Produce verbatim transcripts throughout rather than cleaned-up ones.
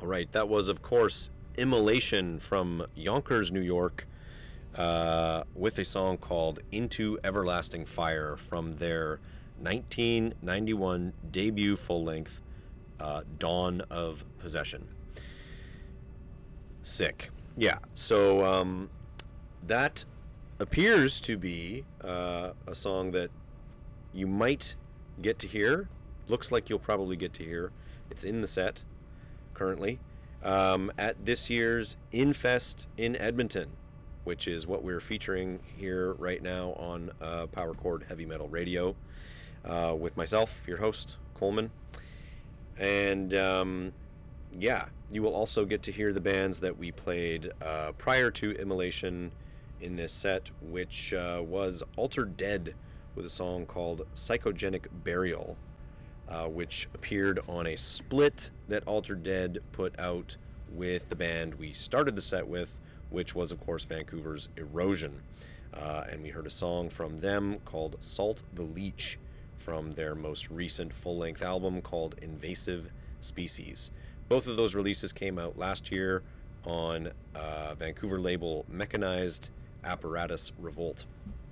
All right, that was, of course, Immolation from Yonkers, New York, uh, with a song called Into Everlasting Fire from their nineteen ninety-one debut full-length uh, Dawn of Possession. Sick. Yeah, so um, that appears to be uh, a song that you might get to hear. Looks like you'll probably get to hear. It's in the set currently um, at this year's Infest in Edmonton, which is what we're featuring here right now on uh, Power Chord Heavy Metal Radio uh, with myself, your host, Coleman. And um, yeah, you will also get to hear the bands that we played uh, prior to Immolation in this set, which uh, was Altered Dead with a song called Psychogenic Burial, uh, which appeared on a split that Altered Dead put out with the band we started the set with, which was, of course, Vancouver's Erosion. Uh, and we heard a song from them called Salt the Leech from their most recent full-length album called Invasive Species. Both of those releases came out last year on uh, Vancouver label Mechanized Apparatus Revolt.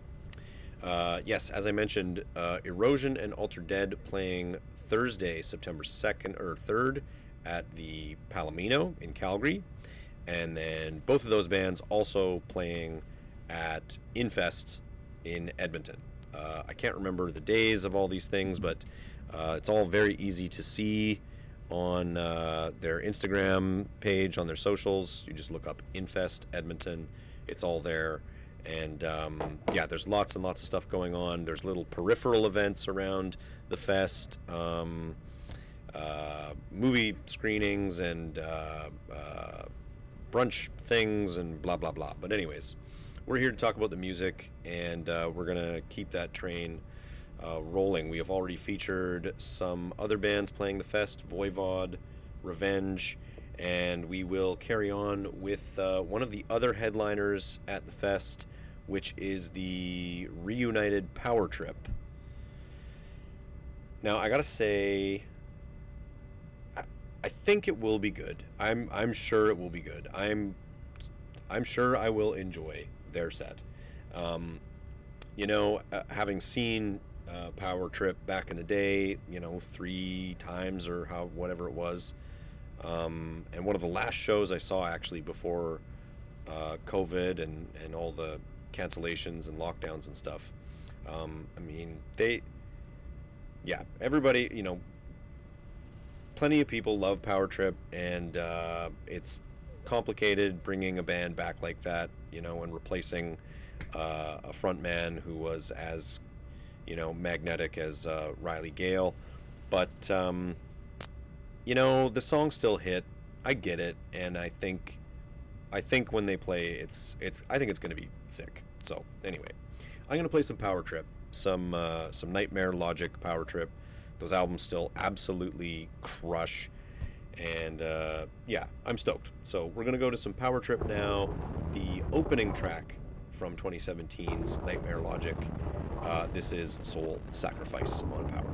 Uh, yes, as I mentioned, uh, Erosion and Altered Dead playing Thursday, September second or third at the Palomino in Calgary. And then both of those bands also playing at Infest in Edmonton. Uh, I can't remember the days of all these things, but uh, it's all very easy to see on uh, their Instagram page, on their socials. You just look up Infest Edmonton. It's all there. And um, yeah, there's lots and lots of stuff going on. There's little peripheral events around the fest, um, uh, movie screenings and uh, uh, brunch things and blah, blah, blah. But anyways, we're here to talk about the music, and uh, we're going to keep that train uh, rolling. We have already featured some other bands playing the fest, Voivod, Revenge, and we will carry on with uh, one of the other headliners at the fest, which is the reunited Power Trip. Now, I gotta say, I, I think it will be good. I'm I'm sure it will be good. I'm I'm sure I will enjoy their set. Um, you know, uh, having seen uh, Power Trip back in the day, you know, three times or how whatever it was. Um, and one of the last shows I saw actually before uh, COVID and, and all the cancellations and lockdowns and stuff. Um, I mean, they, yeah, everybody, you know, plenty of people love Power Trip, and uh, it's complicated bringing a band back like that, you know, and replacing uh, a front man who was as, you know, magnetic as uh, Riley Gale. But, um, you know, the song still hit. I get it, and I think, I think when they play, it's it's. I think it's going to be sick. So anyway, I'm going to play some Power Trip, some uh, some Nightmare Logic Power Trip. Those albums still absolutely crush, and uh, yeah, I'm stoked. So we're going to go to some Power Trip now. The opening track from twenty seventeen's Nightmare Logic. Uh, this is Soul Sacrifice on Power Trip.